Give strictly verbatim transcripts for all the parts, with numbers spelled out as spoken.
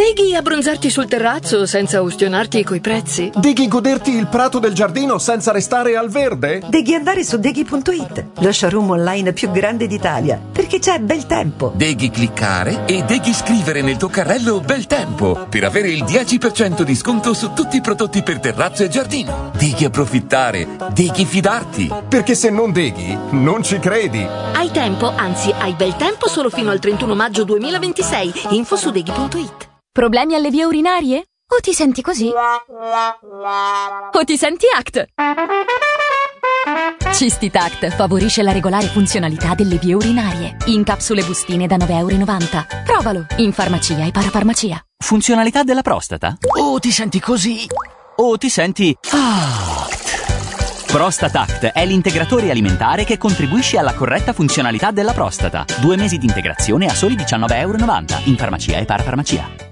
Deghi abbronzarti sul terrazzo senza ustionarti coi prezzi? Deghi goderti il prato del giardino senza restare al verde? Deghi andare su deghi punto it, lo showroom online più grande d'Italia, perché c'è bel tempo. Deghi cliccare e Deghi scrivere nel tuo carrello bel tempo per avere il dieci per cento di sconto su tutti i prodotti per terrazzo e giardino. Deghi approfittare, Deghi fidarti. Perché se non Deghi, non ci credi. Hai tempo, anzi hai bel tempo solo fino al trentuno maggio duemilaventisei. Info su deghi punto it. Problemi alle vie urinarie? O ti senti così? O ti senti A C T? Cistitact favorisce la regolare funzionalità delle vie urinarie. In capsule bustine da nove e novanta euro. Provalo in farmacia e parafarmacia. Funzionalità della prostata? O ti senti così? O ti senti A C T? Prostatact è l'integratore alimentare che contribuisce alla corretta funzionalità della prostata. Due mesi di integrazione a soli diciannove e novanta euro in farmacia e parafarmacia.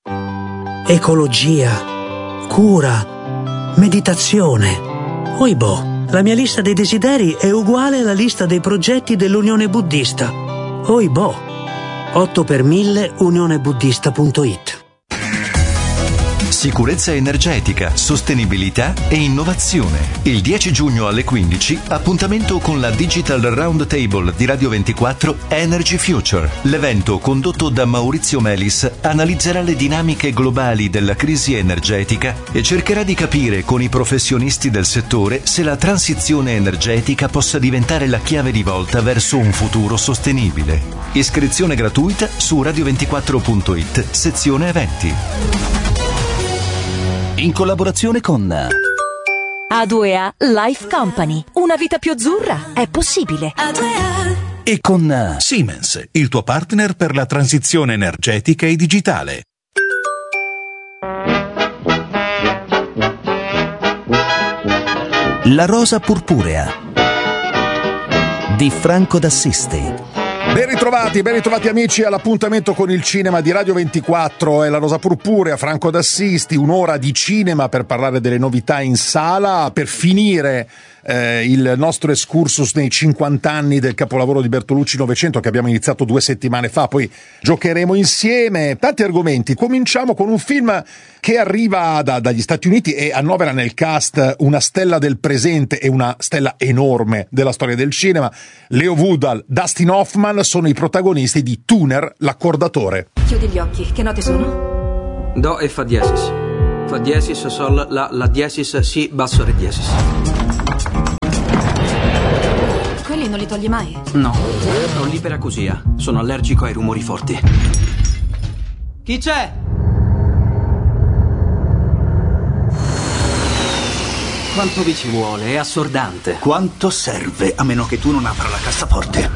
Ecologia, cura, meditazione. Oibo, la mia lista dei desideri è uguale alla lista dei progetti dell'Unione Buddista. Oibo, otto per mille unione buddista punto it. Sicurezza energetica, sostenibilità e innovazione. Il dieci giugno alle quindici, appuntamento con la Digital Roundtable di Radio ventiquattro Energy Future. L'evento, condotto da Maurizio Melis, analizzerà le dinamiche globali della crisi energetica e cercherà di capire con i professionisti del settore se la transizione energetica possa diventare la chiave di volta verso un futuro sostenibile. Iscrizione gratuita su radio ventiquattro punto it, sezione eventi. In collaborazione con A due A Life Company. Una vita più azzurra è possibile. A due A. E con Siemens, il tuo partner per la transizione energetica e digitale. La rosa purpurea di Franco d'Assisi. Ben ritrovati, ben ritrovati amici all'appuntamento con il cinema di Radio ventiquattro e la Rosa Purpurea, Franco d'Assisti, un'ora di cinema per parlare delle novità in sala, per finire eh, il nostro excursus nei cinquanta anni del capolavoro di Bertolucci Novecento che abbiamo iniziato due settimane fa, poi giocheremo insieme, tanti argomenti. Cominciamo con un film che arriva da, dagli Stati Uniti e annovera nel cast una stella del presente e una stella enorme della storia del cinema. Leo Woodall, Dustin Hoffman sono i protagonisti di Tuner, l'accordatore. Chiudi gli occhi, che note sono? Do e fa diesis. Fa diesis, sol, la, la diesis, si, basso, re diesis. Quelli non li togli mai? No, ho l'iperacusia. Sono allergico ai rumori forti. Chi c'è? Quanto vi ci vuole? È assordante. Quanto serve, a meno che tu non apra la cassaforte?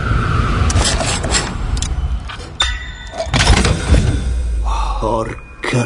Porca.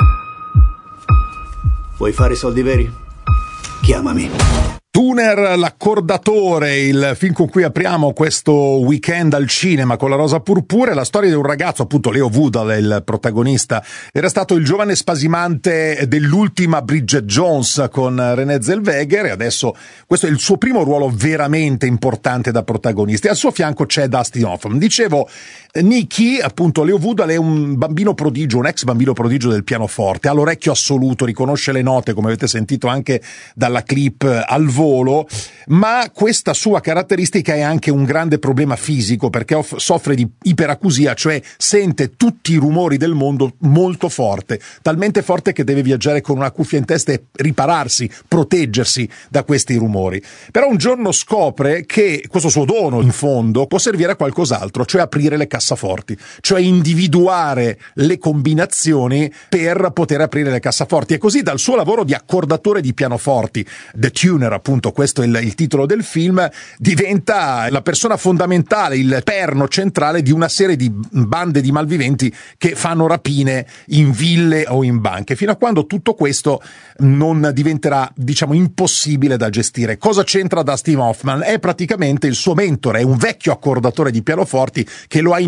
Vuoi fare soldi veri? Chiamami. Tuner, l'accordatore, il film con cui apriamo questo weekend al cinema con la Rosa Purpurea, la storia di un ragazzo, appunto Leo Woodall è il protagonista, era stato il giovane spasimante dell'ultima Bridget Jones con Renée Zellweger e adesso questo è il suo primo ruolo veramente importante da protagonista e al suo fianco c'è Dustin Hoffman. Dicevo, Nicky, appunto Leo Woodall è un bambino prodigio, un ex bambino prodigio del pianoforte, ha l'orecchio assoluto, riconosce le note come avete sentito anche dalla clip al volo, ma questa sua caratteristica è anche un grande problema fisico perché off- soffre di iperacusia, cioè sente tutti i rumori del mondo molto forte, talmente forte che deve viaggiare con una cuffia in testa e ripararsi, proteggersi da questi rumori. Però un giorno scopre che questo suo dono in fondo può servire a qualcos'altro, cioè aprire le cassaforti, cioè individuare le combinazioni per poter aprire le cassaforti e così dal suo lavoro di accordatore di pianoforti, The Tuner appunto, questo è il, il titolo del film, diventa la persona fondamentale, il perno centrale di una serie di bande di malviventi che fanno rapine in ville o in banche, fino a quando tutto questo non diventerà, diciamo, impossibile da gestire. Cosa c'entra Dustin Hoffman? È praticamente il suo mentore, è un vecchio accordatore di pianoforti che lo ha iniziato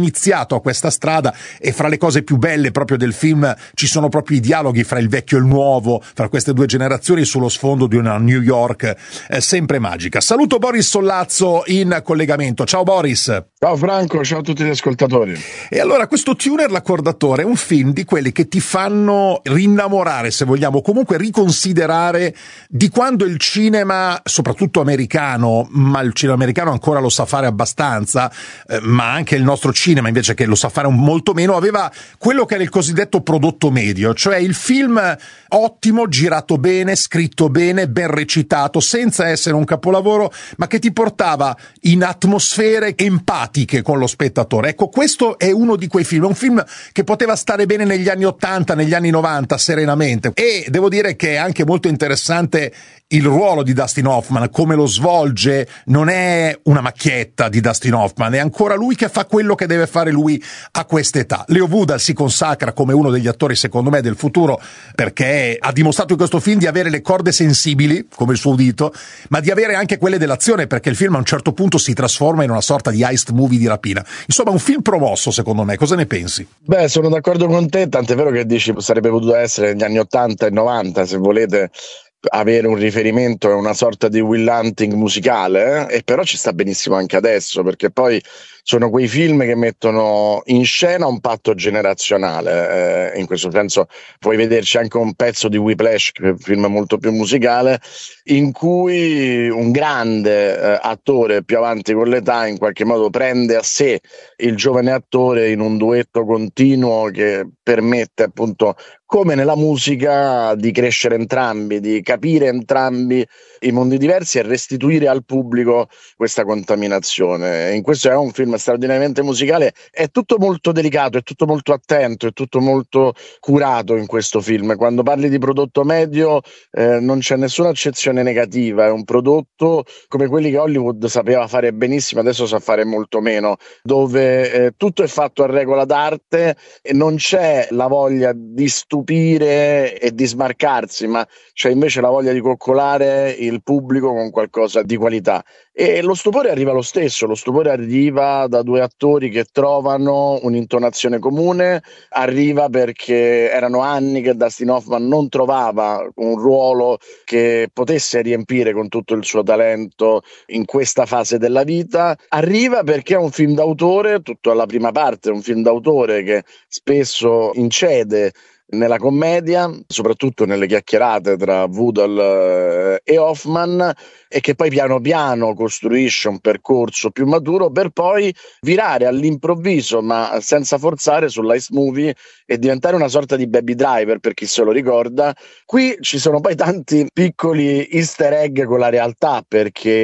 iniziato a questa strada, e fra le cose più belle proprio del film ci sono proprio i dialoghi fra il vecchio e il nuovo, fra queste due generazioni sullo sfondo di una New York eh, sempre magica. Saluto Boris Sollazzo in collegamento. Ciao Boris. Ciao Franco, ciao a tutti gli ascoltatori. E allora, questo Tuner l'accordatore è un film di quelli che ti fanno rinnamorare, se vogliamo, comunque riconsiderare di quando il cinema, soprattutto americano, ma il cinema americano ancora lo sa fare abbastanza, eh, ma anche il nostro cinema invece, che lo sa fare un molto meno, aveva quello che era il cosiddetto prodotto medio, cioè il film ottimo, girato bene, scritto bene, ben recitato, senza essere un capolavoro, ma che ti portava in atmosfere empatiche con lo spettatore. Ecco, questo è uno di quei film, è un film che poteva stare bene negli anni ottanta, negli anni novanta, serenamente, e devo dire che è anche molto interessante il ruolo di Dustin Hoffman, come lo svolge. Non è una macchietta di Dustin Hoffman, è ancora lui che fa quello che deve fare lui a quest'età. Leo Woodall si consacra come uno degli attori, secondo me, del futuro, perché ha dimostrato in questo film di avere le corde sensibili, come il suo udito, ma di avere anche quelle dell'azione, perché il film a un certo punto si trasforma in una sorta di heist movie di rapina. Insomma, un film promosso, secondo me. Cosa ne pensi? Beh, sono d'accordo con te, tant'è vero che dici sarebbe potuto essere negli anni ottanta e novanta, se volete avere un riferimento, è una sorta di Will Hunting musicale, eh? E però ci sta benissimo anche adesso, perché poi sono quei film che mettono in scena un patto generazionale, eh, in questo senso puoi vederci anche un pezzo di Whiplash, che è un film molto più musicale, in cui un grande eh, attore più avanti con l'età in qualche modo prende a sé il giovane attore in un duetto continuo che permette, appunto, come nella musica, di crescere entrambi, di capire entrambi i mondi diversi e restituire al pubblico questa contaminazione. In questo è un film straordinariamente musicale, è tutto molto delicato, è tutto molto attento, è tutto molto curato in questo film. Quando parli di prodotto medio eh, non c'è nessuna accezione negativa, è un prodotto come quelli che Hollywood sapeva fare benissimo, adesso sa fare molto meno, dove eh, tutto è fatto a regola d'arte e non c'è la voglia di stupire e di smarcarsi, ma c'è invece la voglia di coccolare il pubblico con qualcosa di qualità. E lo stupore arriva lo stesso, lo stupore arriva da due attori che trovano un'intonazione comune, arriva perché erano anni che Dustin Hoffman non trovava un ruolo che potesse riempire con tutto il suo talento in questa fase della vita, arriva perché è un film d'autore, tutto alla prima parte è un film d'autore che spesso incede nella commedia, soprattutto nelle chiacchierate tra Woodall e Hoffman, e che poi piano piano costruisce un percorso più maturo per poi virare all'improvviso, ma senza forzare, sull'heist movie e diventare una sorta di Baby Driver, per chi se lo ricorda. Qui ci sono poi tanti piccoli easter egg con la realtà, perché